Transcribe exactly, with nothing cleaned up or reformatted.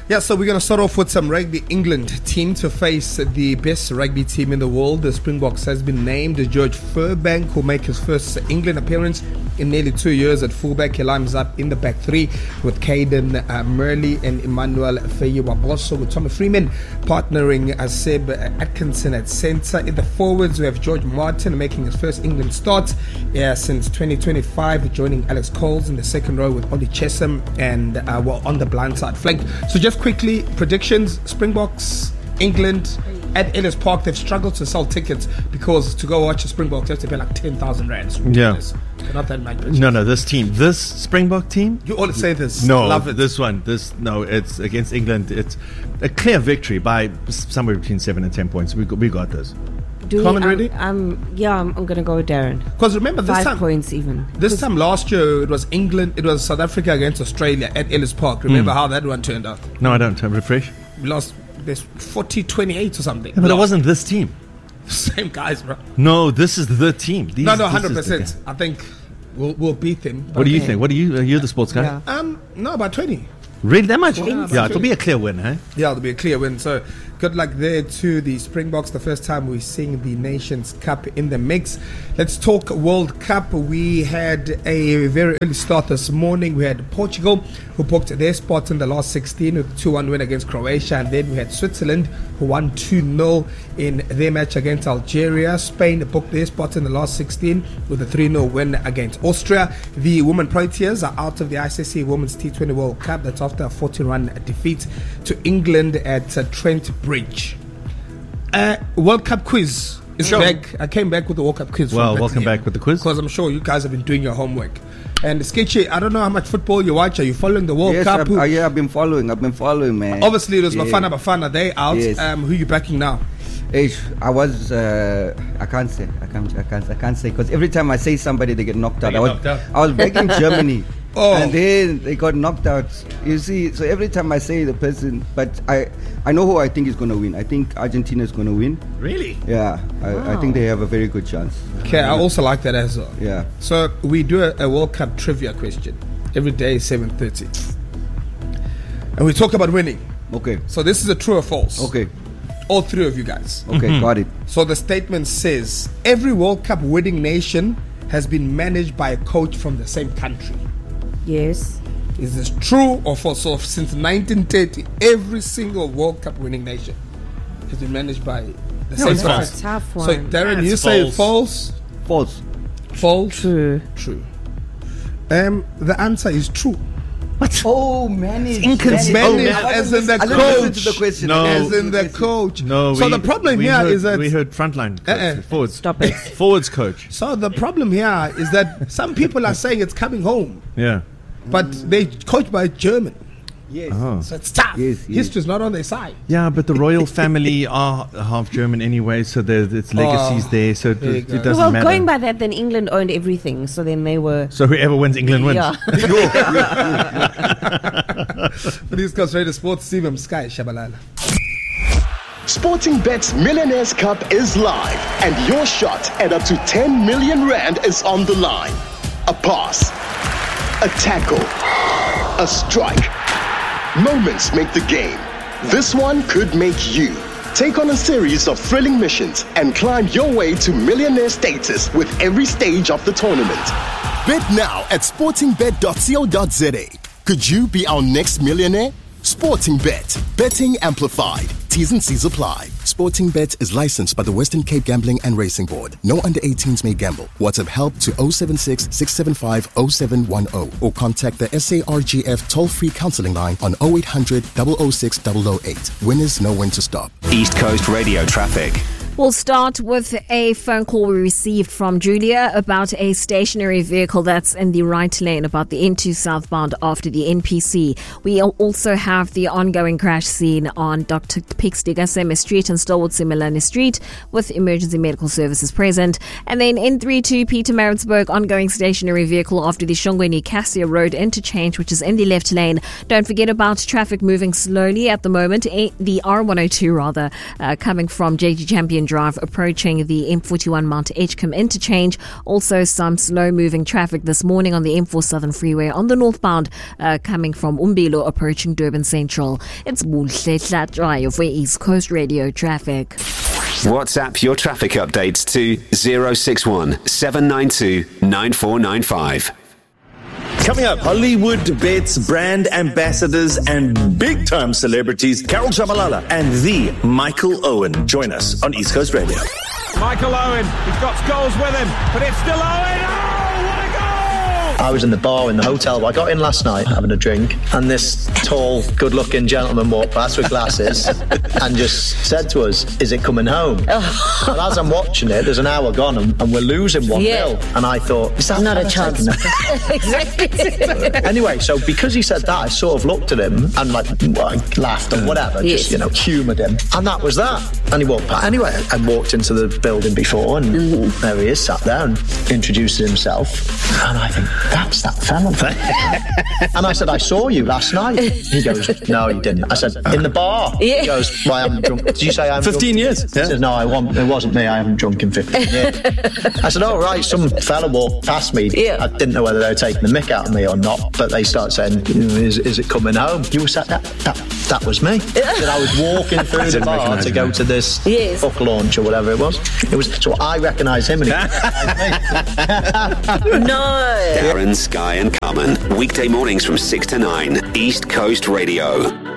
Yeah, so we're going to start off with some Rugby England team to face the best rugby team in the world. The Springboks has been named. George Furbank will make his first England appearance in nearly two years at fullback. He lines up in the back three with Caden uh, Murley and Emmanuel Feye-Waboso, with Tommy Freeman partnering uh, Seb Atkinson at centre. In the forwards, we have George Martin making his first England start uh, since twenty twenty-five, joining Alex Coles in the second row with Ollie Chesham and uh, well, on the blindside flank. So just quickly, predictions: Springboks, England at Ellis Park. They've struggled to sell tickets because to go watch a Springboks, you have to pay like ten thousand rands. Yeah. Not that much. No, no, this team, this Springbok team. You always say this. No, Love it. This one, this no, it's against England. It's a clear victory by somewhere between seven and ten points. We got, we got this. Do Common we, um, ready? Um, yeah, I'm, I'm going to go with Darren. Because remember, this Five time, points even. This time last year, it was England, it was South Africa against Australia at Ellis Park. Remember Mm. how that one turned out? No, I don't. Refresh. We lost this forty twenty-eight or something. Yeah, but it Lost. wasn't this team. Same guys, bro. No, this is the team. These, no, no, this hundred is the percent. guy. I think we'll we'll beat them. What do you Okay. think? What do you? Uh, you're the sports guy. Yeah. Um, no, about twenty. Really, that much? Yeah, Yeah, about it'll be a clear win, huh? Yeah, it'll be a clear win. So good luck there to the Springboks. The first time we're seeing the Nations Cup in the mix. Let's talk World Cup. We had a very early start this morning. We had Portugal, who booked their spot in the last sixteen with a two one win against Croatia. And then we had Switzerland, who won two nil in their match against Algeria. Spain booked their spot in the last sixteen with a three nil win against Austria. The women Proteas are out of the I C C Women's T twenty World Cup. That's after a forty run defeat to England at uh, Trent Bridge. Uh, World Cup quiz is Sure. back. I came back with the World Cup quiz. Well, welcome back with the quiz. Because I'm sure you guys have been doing your homework. And Sketchy, I don't know how much football you watch. Are you following the World yes, Cup? I've, Who- uh, yeah, I've been following. I've been following, man. Obviously, it was yeah. Bafana Bafana. They out. Yes. Um, who you backing now? Ish, I was. Uh, I can't say. I can't. I can't. I can't say because every time I say somebody, they get knocked out. get I was. knocked out. I was backing Germany. Oh. And then they got knocked out. You see, so every time I say the person, but I, I know who I think is going to win. I think Argentina is going to win. Really? Yeah, I, I Wow. think they have a very good chance. Okay, I also like that as well. Yeah. So we do a, a World Cup trivia question every day, seven thirty, and we talk about winning. Okay. So this is a true or false. Okay. All three of you guys. Okay. Got it. So the statement says every World Cup winning nation has been managed by a coach from the same country. Yes. Is this true or false? So since nineteen thirty, every single World Cup winning nation has been managed by the same it's country. false. That's a tough one. So Darren, That's you say false. false. False. False. True. True. Um, the answer is true. What? Oh, manage. Inconsistent. Manage Oh, man. as in the I didn't listen to coach. the question. No. I didn't As listen in to the question. coach. No. So we, the problem we here heard, is that we heard frontline coach, Uh-uh. forwards. Stop it. Forwards coach. so the problem here is that some people are saying it's coming home, Yeah. but they coached by a German. Yes. Oh. So it's tough. Yes, yes. History's not on their side. Yeah, but the royal family are half German anyway, so there's it's legacies Oh, there, so it, there you it go. doesn't Well, matter. going by that, then England owned everything. So then they were. so whoever wins, England wins. Yeah. Please concentrate the sports team. I'm Sky Shabalala. Sporting Bet's Millionaires Cup is live, and your shot at up to ten million rand is on the line. A pass, a tackle, a strike. Moments make the game. This one could make you. Take on a series of thrilling missions and climb your way to millionaire status with every stage of the tournament. Bet now at sporting bet dot co dot za. Could you be our next millionaire? Sporting Bet. Betting amplified. T's and C's apply. Sporting Bet is licensed by the Western Cape Gambling and Racing Board. No under eighteens may gamble. WhatsApp help to oh seven six, six seven five, oh seven one oh or contact the S A R G F toll-free counseling line on oh eight hundred, oh oh six, oh oh eight. Winners know when to stop. East Coast Radio traffic. We'll start with a phone call we received from Julia about a stationary vehicle that's in the right lane about the N two southbound after the N P C. We also have the ongoing crash scene on Doctor Pix Digaseme Street and Stillwood Simelane Street with emergency medical services present. And then N thirty-two Peter Maritzburg, ongoing stationary vehicle after the Shongweni Cassia Road interchange, which is in the left lane. Don't forget about traffic moving slowly at the moment. The R one oh two rather, uh, coming from J G Champion Union Drive approaching the M forty-one Mount Edgecombe interchange. Also some slow-moving traffic this morning on the M four Southern Freeway on the northbound uh, coming from Umbilo approaching Durban Central. It's Buhle Hlatshwayo for East Coast Radio Traffic. WhatsApp your traffic updates to zero six one seven nine two nine four nine five. Coming up, Hollywood Bets brand ambassadors and big-time celebrities Carol Shabalala and the Michael Owen join us on East Coast Radio. Michael Owen, he's got goals with him, but it's still Owen. Oh, what a goal! I was in the bar in the hotel. I got in last night having a drink, and this tall, good-looking gentleman walked past with glasses and just said to us, "Is it coming home?" Oh. And as I'm watching it, there's an hour gone, and, and we're losing one nil. Yeah. And I thought, is that not a chance? Exactly. Anyway, so because he said that, I sort of looked at him and like well, laughed or whatever, yes. just you know, humoured him, and that was that. And he walked past. Anyway, I walked into the building before, and mm-hmm. there he is, sat there and introduced himself, and I think, that's that fella. And I said, I saw you last night. He goes, no, you didn't. I said, in the bar. Yeah. He goes, why well, I haven't drunk. Did you say I haven't fifteen drunk? years. He Yeah. said, no, I won't, it wasn't me. I haven't drunk in fifteen years. I said, oh, right, some fella walked past me. Yeah. I didn't know whether they were taking the mick out of me or not, but they started saying, is, is it coming home? You were sat, that, that, that was me. That I was walking through the bar to go to this yes. book launch or whatever it was. It was so I recognised him and he recognised me. No. Darren, Sky and Carmen, weekday mornings from six to nine, East Coast Radio.